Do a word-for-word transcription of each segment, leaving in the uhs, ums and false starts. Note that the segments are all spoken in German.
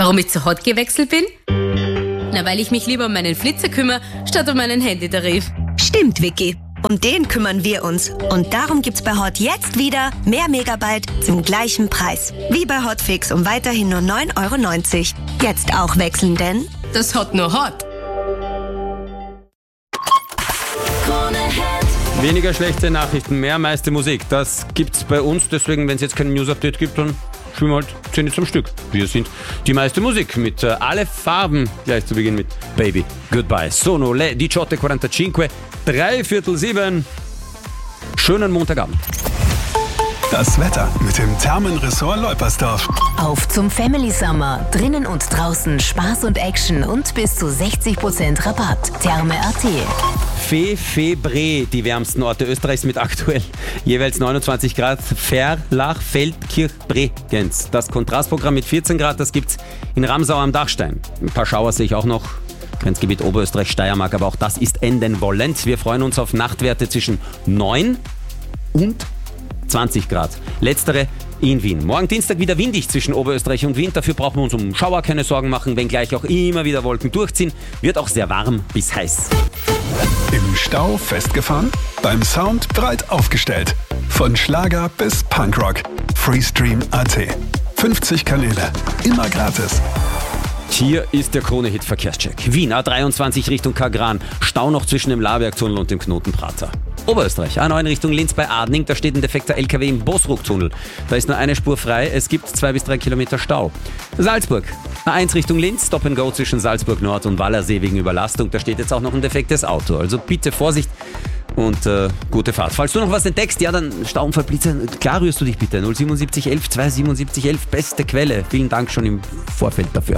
Warum ich zu Hot gewechselt bin? Na, weil ich mich lieber um meinen Flitzer kümmere, statt um meinen Handytarif. Stimmt, Vicky. Um den kümmern wir uns. Und darum gibt's bei Hot jetzt wieder mehr Megabyte zum gleichen Preis. Wie bei Hotfix um weiterhin nur neun Euro neunzig. Jetzt auch wechseln, denn Das Hot nur Hot. Weniger schlechte Nachrichten, mehr meiste Musik. Das gibt's bei uns. Deswegen, wenn es jetzt kein News-Update gibt, dann spielen wir halt Zähne zum Stück. Wir sind die meiste Musik mit äh, alle Farben. Gleich zu Beginn mit Baby Goodbye. Sono le diciotto e quarantacinque, drei Viertel sieben. Schönen Montagabend. Das Wetter mit dem Thermenressort Leupersdorf. Auf zum Family Summer. Drinnen und draußen Spaß und Action und bis zu sechzig Prozent Rabatt. Therme Punkt at. Fe, Fe, Bre, die wärmsten Orte Österreichs mit aktuell jeweils neunundzwanzig Grad. Verlach, Feldkirch, Bregenz. Das Kontrastprogramm mit vierzehn Grad, das gibt's in Ramsau am Dachstein. Ein paar Schauer sehe ich auch noch. Grenzgebiet Oberösterreich, Steiermark, aber auch das ist enden wollend. Wir freuen uns auf Nachtwerte zwischen neun und zwanzig Grad. Letztere in Wien. Morgen Dienstag wieder windig zwischen Oberösterreich und Wien. Dafür brauchen wir uns um Schauer keine Sorgen machen, wenngleich auch immer wieder Wolken durchziehen. Wird auch sehr warm bis heiß. Im Stau festgefahren? Beim Sound breit aufgestellt. Von Schlager bis Punkrock. Freestream Punkt at. fünfzig Kanäle. Immer gratis. Hier ist der Krone-Hit Verkehrscheck. Wien A dreiundzwanzig Richtung Kagran. Stau noch zwischen dem Labergtunnel und dem Knotenprater. Oberösterreich, A neun Richtung Linz bei Adning, da steht ein defekter L K W im Bosruck-Tunnel. Da ist nur eine Spur frei, es gibt zwei bis drei Kilometer Stau. Salzburg, A eins Richtung Linz, Stop and Go zwischen Salzburg Nord und Wallersee wegen Überlastung. Da steht jetzt auch noch ein defektes Auto, also bitte Vorsicht und äh, gute Fahrt. Falls du noch was entdeckst, ja dann Stauunfall, Blitzer, klar rührst du dich bitte. null siebenundsiebzig elf zwei siebenundsiebzig elf, beste Quelle. Vielen Dank schon im Vorfeld dafür.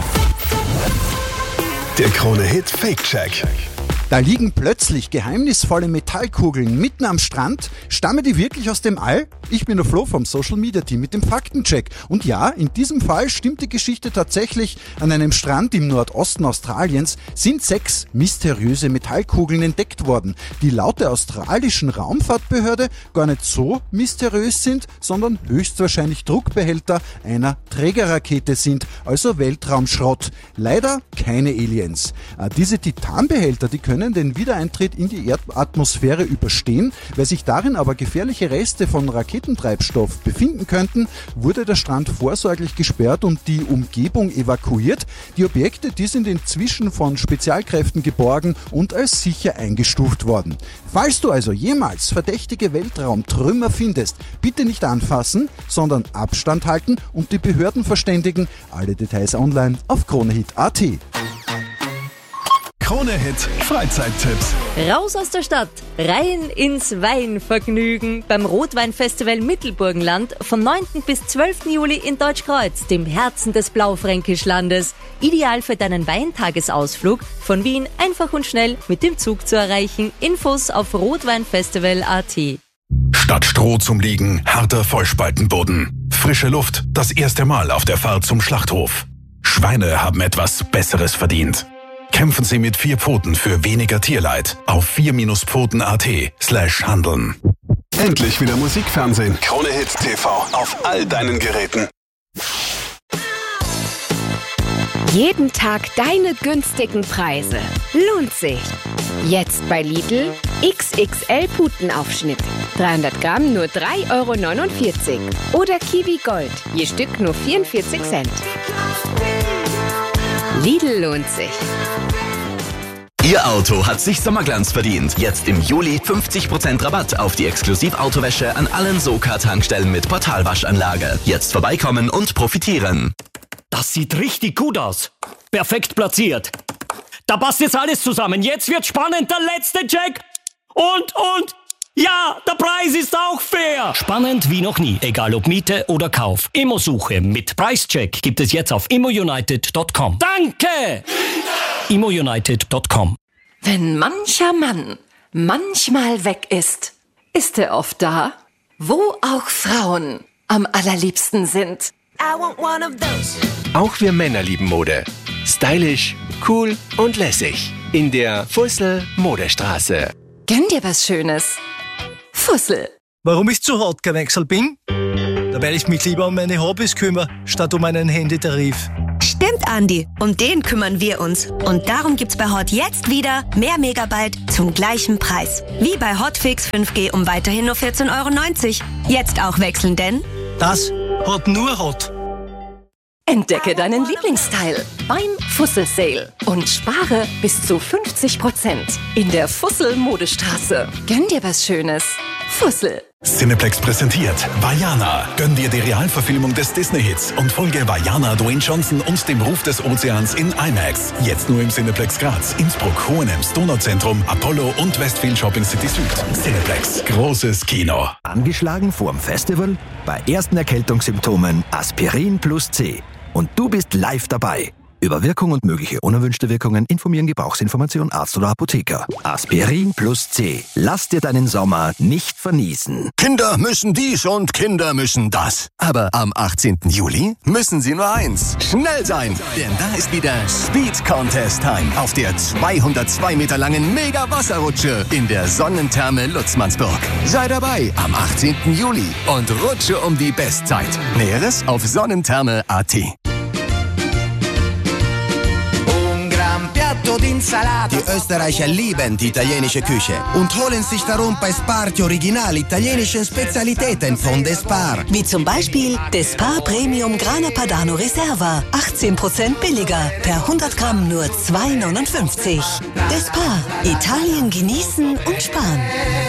Der Krone-Hit Fake-Check. Da liegen plötzlich geheimnisvolle Metallkugeln mitten am Strand. Stammen die wirklich aus dem All? Ich bin der Flo vom Social Media Team mit dem Faktencheck. Und ja, in diesem Fall stimmt die Geschichte tatsächlich. An einem Strand im Nordosten Australiens sind sechs mysteriöse Metallkugeln entdeckt worden, die laut der australischen Raumfahrtbehörde gar nicht so mysteriös sind, sondern höchstwahrscheinlich Druckbehälter einer Trägerrakete sind, also Weltraumschrott. Leider keine Aliens. Diese Titanbehälter, die können den Wiedereintritt in die Erdatmosphäre überstehen. Weil sich darin aber gefährliche Reste von Raketentreibstoff befinden könnten, wurde der Strand vorsorglich gesperrt und die Umgebung evakuiert. Die Objekte, die sind inzwischen von Spezialkräften geborgen und als sicher eingestuft worden. Falls du also jemals verdächtige Weltraumtrümmer findest, bitte nicht anfassen, sondern Abstand halten und die Behörden verständigen. Alle Details online auf Kronehit Punkt at. Krone-Hit Freizeittipps. Raus aus der Stadt, rein ins Weinvergnügen beim Rotweinfestival Mittelburgenland vom neunten bis zwölften Juli in Deutschkreuz, dem Herzen des Blaufränkischlandes. Ideal für deinen Weintagesausflug, von Wien einfach und schnell mit dem Zug zu erreichen. Infos auf rotweinfestival punkt at. Statt Stroh zum Liegen, harter Vollspaltenboden. Frische Luft, das erste Mal auf der Fahrt zum Schlachthof. Schweine haben etwas Besseres verdient. Kämpfen Sie mit vier Pfoten für weniger Tierleid auf vier Pfoten punkt at slash handeln. Endlich wieder Musikfernsehen. Krone-Hit T V auf all deinen Geräten. Jeden Tag deine günstigen Preise. Lohnt sich. Jetzt bei Lidl X X L Putenaufschnitt. dreihundert Gramm nur drei Euro neunundvierzig. Oder Kiwi Gold. Je Stück nur vierundvierzig Cent. Lidl lohnt sich. Ihr Auto hat sich Sommerglanz verdient. Jetzt im Juli fünfzig Prozent Rabatt auf die Exklusivautowäsche an allen Soka-Tankstellen mit Portalwaschanlage. Jetzt vorbeikommen und profitieren. Das sieht richtig gut aus. Perfekt platziert. Da passt jetzt alles zusammen. Jetzt wird spannend, der letzte Check. Und, und, ja, der Preis ist auch fair. Spannend wie noch nie, egal ob Miete oder Kauf. Immosuche mit Preischeck gibt es jetzt auf immounited punkt com. Danke! immounited punkt com. Wenn mancher Mann manchmal weg ist, ist er oft da, wo auch Frauen am allerliebsten sind. I want one of those. Auch wir Männer lieben Mode. Stylisch, cool und lässig. In der Fussel Modestraße. Gönn dir was Schönes. Fussel. Warum ich zu Hot gewechselt bin? Da weil ich mich lieber um meine Hobbys kümmere, statt um einen Handytarif. Stimmt. Stimmt, Andi. Um den kümmern wir uns. Und darum gibt's bei Hot jetzt wieder mehr Megabyte zum gleichen Preis. Wie bei Hotfix fünf G um weiterhin nur vierzehn Euro neunzig. Jetzt auch wechseln, denn das hat nur Hot. Entdecke deinen Lieblingsstyle beim Fussel Sale und spare bis zu fünfzig Prozent in der Fussel Modestraße. Gönn dir was Schönes. Fussel. Cineplex präsentiert Vaiana. Gönn dir die Realverfilmung des Disney-Hits und folge Vaiana, Dwayne Johnson und dem Ruf des Ozeans in IMAX. Jetzt nur im Cineplex Graz, Innsbruck, Hohenems, Donauzentrum, Apollo und Westfield Shopping City Süd. Cineplex. Großes Kino. Angeschlagen vorm Festival? Bei ersten Erkältungssymptomen Aspirin plus C. Und du bist live dabei. Über Wirkung und mögliche unerwünschte Wirkungen informieren Gebrauchsinformation Arzt oder Apotheker. Aspirin plus C. Lass dir deinen Sommer nicht verniesen. Kinder müssen dies und Kinder müssen das. Aber am achtzehnten Juli müssen sie nur eins. Schnell sein, denn da ist wieder Speed Contest Time auf der zweihundertzwei Meter langen Mega-Wasserrutsche in der Sonnentherme Lutzmannsburg. Sei dabei am achtzehnten Juli und rutsche um die Bestzeit. Näheres auf sonnentherme punkt a t. Die Österreicher lieben die italienische Küche und holen sich darum bei Spar die original italienischen Spezialitäten von Despar. Wie zum Beispiel Despar Premium Grana Padano Reserva. achtzehn Prozent billiger. Per hundert Gramm nur zwei neunundfünfzig. Despar. Italien genießen und sparen.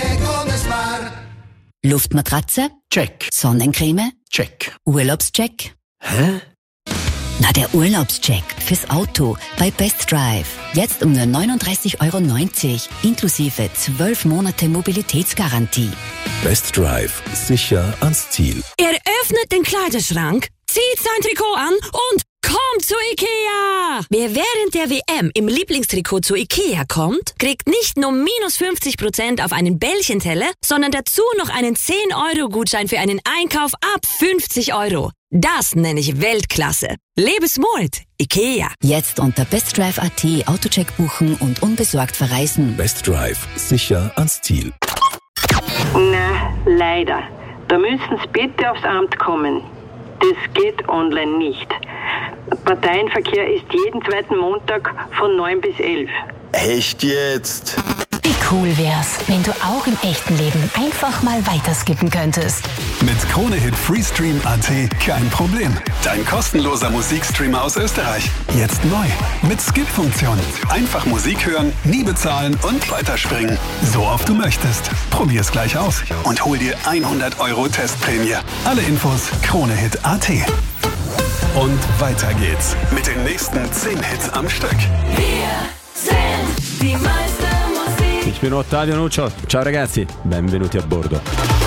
Luftmatratze? Check. Sonnencreme? Check. Urlaubscheck? Hä? Na, der Urlaubscheck fürs Auto bei Best Drive. Jetzt um nur neununddreißig Euro neunzig, inklusive zwölf Monate Mobilitätsgarantie. Best Drive. Sicher ans Ziel. Er öffnet den Kleiderschrank, zieht sein Trikot an und kommt zu Ikea! Wer während der W M im Lieblingstrikot zu Ikea kommt, kriegt nicht nur minus fünfzig Prozent auf einen Bällchenteller, sondern dazu noch einen zehn Euro Gutschein für einen Einkauf ab fünfzig Euro. Das nenne ich Weltklasse. Lebensmut, Ikea. Jetzt unter bestdrive punkt a t Autocheck buchen und unbesorgt verreisen. Best Drive. Sicher ans Ziel. Na, leider. Da müssen Sie bitte aufs Amt kommen. Das geht online nicht. Parteienverkehr ist jeden zweiten Montag von neun bis elf. Echt jetzt? Wie cool wär's, wenn du auch im echten Leben einfach mal weiterskippen könntest. Mit Kronehit Freestream punkt a t kein Problem. Dein kostenloser Musikstreamer aus Österreich. Jetzt neu. Mit Skip-Funktion. Einfach Musik hören, nie bezahlen und weiterspringen. So oft du möchtest. Probier's gleich aus und hol dir hundert Euro Testprämie. Alle Infos Kronehit punkt a t. Und weiter geht's mit den nächsten zehn Hits am Stück. Wir sind die meiste Musik. Ich bin Ottavio Nuccio. Ciao ragazzi, benvenuti a bordo.